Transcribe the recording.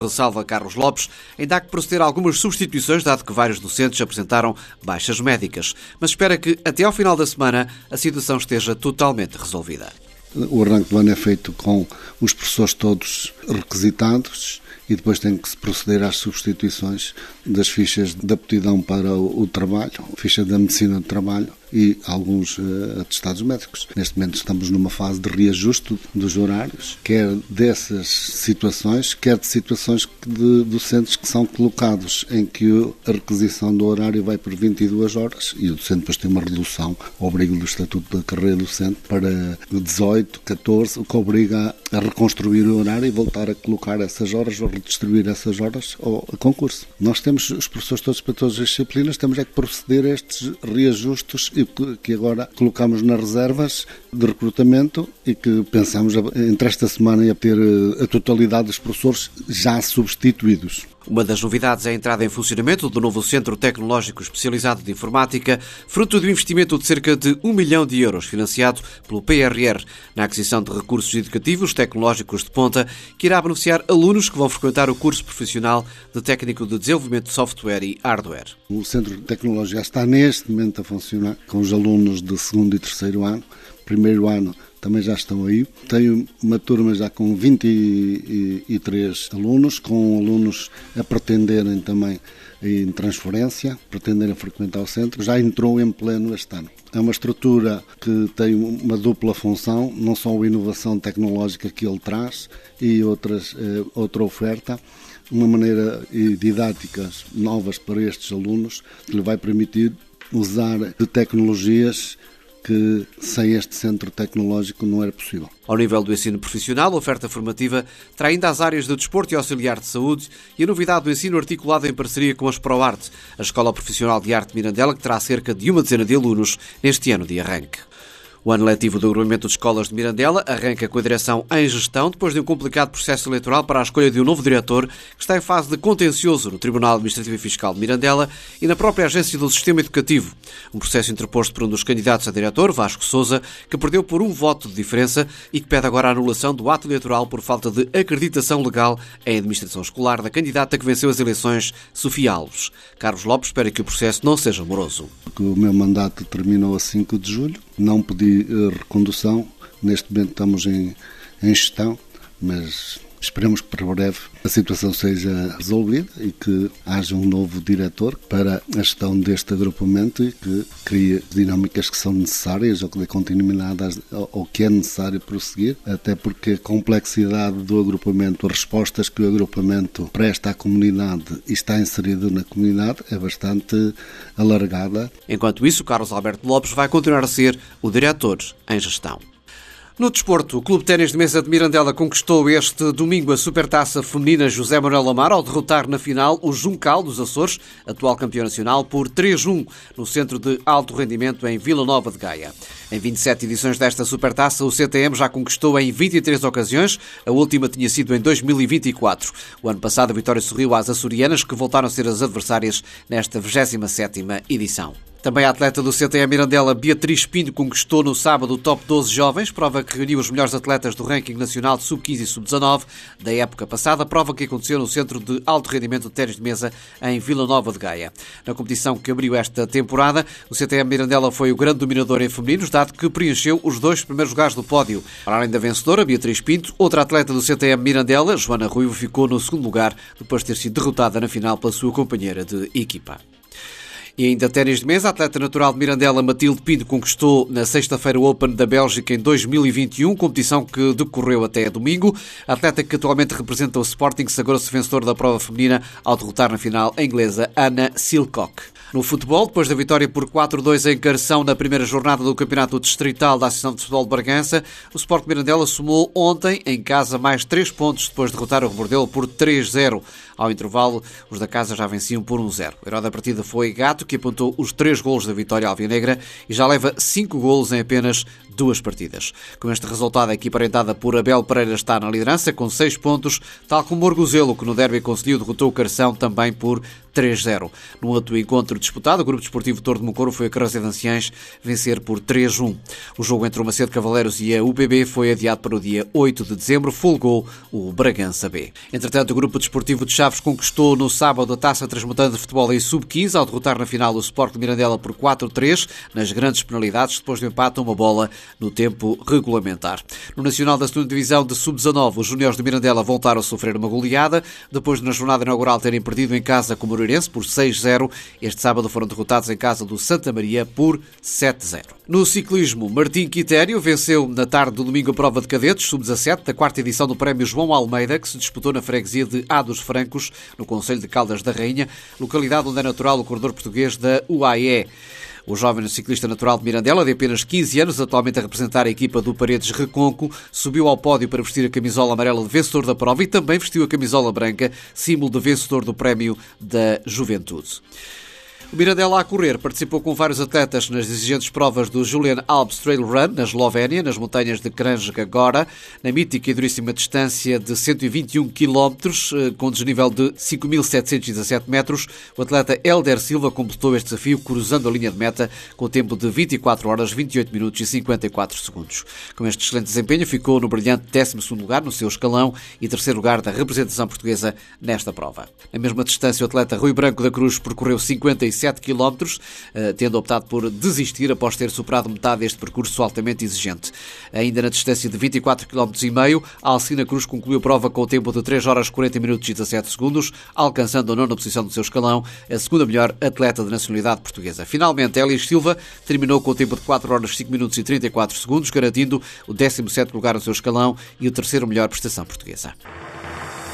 Ressalva Carlos Lopes, ainda há que proceder a algumas substituições, dado que vários docentes apresentaram baixas médicas, mas espera que até ao final da semana a situação esteja totalmente resolvida. O arranque do ano é feito com os professores todos requisitados e depois tem que se proceder às substituições das fichas de aptidão para o trabalho, ficha da medicina do trabalho e alguns atestados médicos. Neste momento estamos numa fase de reajuste dos horários, quer dessas situações, quer de situações de docentes que são colocados em que a requisição do horário vai por 22 horas e o docente depois tem uma redução ao abrigo do Estatuto da Carreira Docente para 18, 14, o que obriga a reconstruir o horário e voltar a colocar essas horas ou redistribuir essas horas ao concurso. Nós temos os professores todos para todas as disciplinas, temos é que proceder a estes reajustes que agora colocamos nas reservas de recrutamento e que pensamos entre esta semana a ter a totalidade dos professores já substituídos. Uma das novidades é a entrada em funcionamento do novo Centro Tecnológico Especializado de Informática, fruto do investimento de cerca de 1 milhão de euros financiado pelo PRR na aquisição de recursos educativos tecnológicos de ponta, que irá beneficiar alunos que vão frequentar o curso profissional de técnico de desenvolvimento de software e hardware. O Centro Tecnológico já está neste momento a funcionar com os alunos de segundo e terceiro ano. Primeiro ano também já estão aí. Tenho uma turma já com 23 alunos, com alunos a pretenderem também em transferência, pretenderem frequentar o centro. Já entrou em pleno este ano. É uma estrutura que tem uma dupla função, não só a inovação tecnológica que ele traz e outra oferta, uma maneira didáticas novas para estes alunos, que lhe vai permitir usar de tecnologias que sem este centro tecnológico não era possível. Ao nível do ensino profissional, a oferta formativa terá ainda as áreas de desporto e auxiliar de saúde e a novidade do ensino articulado em parceria com a ProArte, a Escola Profissional de Arte de Mirandela, que terá cerca de uma dezena de alunos neste ano de arranque. O ano letivo do Agrupamento de Escolas de Mirandela arranca com a direção em gestão depois de um complicado processo eleitoral para a escolha de um novo diretor que está em fase de contencioso no Tribunal Administrativo e Fiscal de Mirandela e na própria Agência do Sistema Educativo. Um processo interposto por um dos candidatos a diretor, Vasco Sousa, que perdeu por um voto de diferença e que pede agora a anulação do ato eleitoral por falta de acreditação legal em administração escolar da candidata que venceu as eleições, Sofia Alves. Carlos Lopes espera que o processo não seja moroso. O meu mandato terminou a 5 de julho. Não pedi recondução, neste momento estamos em gestão, mas esperemos que para breve a situação seja resolvida e que haja um novo diretor para a gestão deste agrupamento e que crie as dinâmicas que são necessárias ou que dê continuidade ao que é necessário prosseguir, até porque a complexidade do agrupamento, as respostas que o agrupamento presta à comunidade e está inserido na comunidade é bastante alargada. Enquanto isso, Carlos Alberto Lopes vai continuar a ser o diretor em gestão. No desporto, o Clube de Ténis de Mesa de Mirandela conquistou este domingo a Supertaça Feminina José Manuel Amaro ao derrotar na final o Juncal dos Açores, atual campeão nacional, por 3-1 no Centro de Alto Rendimento em Vila Nova de Gaia. Em 27 edições desta Supertaça, o CTM já conquistou em 23 ocasiões, a última tinha sido em 2024. O ano passado a vitória sorriu às açorianas, que voltaram a ser as adversárias nesta 27ª edição. Também a atleta do CTM Mirandela, Beatriz Pinto, conquistou no sábado o Top 12 Jovens, prova que reuniu os melhores atletas do ranking nacional de Sub-15 e Sub-19 da época passada, prova que aconteceu no Centro de Alto Rendimento de Ténis de Mesa em Vila Nova de Gaia. Na competição que abriu esta temporada, o CTM Mirandela foi o grande dominador em femininos, dado que preencheu os 2 primeiros lugares do pódio. Para além da vencedora, Beatriz Pinto, outra atleta do CTM Mirandela, Joana Ruivo, ficou no segundo lugar, depois de ter sido derrotada na final pela sua companheira de equipa. E ainda ténis de mesa, a atleta natural de Mirandela, Matilde Pinto, conquistou na sexta-feira o Open da Bélgica em 2021, competição que decorreu até domingo. A atleta que atualmente representa o Sporting sagrou-se vencedor da prova feminina ao derrotar na final a inglesa Anna Silcock. No futebol, depois da vitória por 4-2 em Carção na primeira jornada do Campeonato Distrital da Associação de Futebol de Bragança, o Sport Mirandela somou ontem em casa mais 3 pontos depois de derrotar o Rebordelo por 3-0. Ao intervalo, os da casa já venciam por 1-0. O herói da partida foi Gato, que apontou os 3 golos da vitória alvinegra e já leva 5 golos em apenas 2 partidas. Com este resultado, a equipa orientada por Abel Pereira está na liderança com 6 pontos, tal como o Orgozelo, que no derby conseguiu derrotou o Carção também por 3-0. No outro encontro disputado, o Grupo Desportivo Torre de Moncorvo foi a Carreira de Anciães vencer por 3-1. O jogo entre o Macedo Cavaleiros e a UPB foi adiado para o dia 8 de dezembro, folgou o Bragança B. Entretanto, o Grupo Desportivo de Chaves conquistou no sábado a Taça Transmontana de Futebol em Sub-15, ao derrotar na final o Sport de Mirandela por 4-3, nas grandes penalidades, depois do empate a uma bola no tempo regulamentar. No Nacional da 2ª Divisão de Sub-19, os Júniores de Mirandela voltaram a sofrer uma goleada, depois de na jornada inaugural terem perdido em casa com o Moreirense por 6-0. Este sábado foram derrotados em casa do Santa Maria por 7-0. No ciclismo, Martim Quitério venceu na tarde do domingo a prova de cadetes Sub-17 da 4ª edição do Prémio João Almeida, que se disputou na freguesia de A dos Francos, no concelho de Caldas da Rainha, localidade onde é natural o corredor português da UAE. O jovem ciclista natural de Mirandela, de apenas 15 anos, atualmente a representar a equipa do Paredes Reconco, subiu ao pódio para vestir a camisola amarela de vencedor da prova e também vestiu a camisola branca, símbolo de vencedor do Prémio da Juventude. O Mirandela a correr participou com vários atletas nas exigentes provas do Julian Alps Trail Run, na Eslovénia, nas montanhas de Kranja Gora, na mítica e duríssima distância de 121 km, com desnível de 5.717 metros. O atleta Helder Silva completou este desafio cruzando a linha de meta com o tempo de 24 horas, 28 minutos e 54 segundos. Com este excelente desempenho, ficou no brilhante 12º lugar no seu escalão e 3º lugar da representação portuguesa nesta prova. Na mesma distância, o atleta Rui Branco da Cruz percorreu 57 km, tendo optado por desistir após ter superado metade deste percurso altamente exigente. Ainda na distância de 24 km e meio, a Alcina Cruz concluiu a prova com o tempo de 3 horas 40 minutos e 17 segundos, alcançando a 9ª posição do seu escalão, a segunda melhor atleta de nacionalidade portuguesa. Finalmente, Elis Silva terminou com o tempo de 4 horas 5 minutos e 34 segundos, garantindo o 17º lugar no seu escalão e o 3º melhor prestação portuguesa.